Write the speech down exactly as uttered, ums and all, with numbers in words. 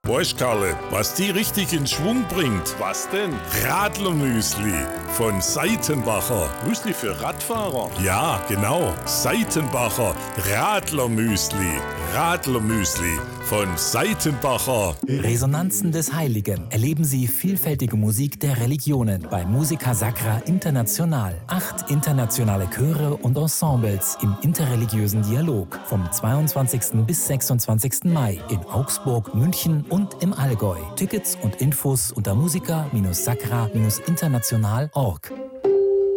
Weißt, Karle, was die richtig in Schwung bringt? Was denn? Radlermüsli von Seitenbacher. Müsli für Radfahrer? Ja, genau. Seitenbacher Radlermüsli. Radlermüsli von Seitenbacher. Resonanzen des Heiligen. Erleben Sie vielfältige Musik der Religionen bei Musica Sacra International. Acht internationale Chöre und Ensembles im interreligiösen Dialog. Vom zweiundzwanzigsten bis sechsundzwanzigsten Mai in Augsburg, München und im Allgäu. Tickets und Infos unter musica Bindestrich sacra Bindestrich international Punkt org.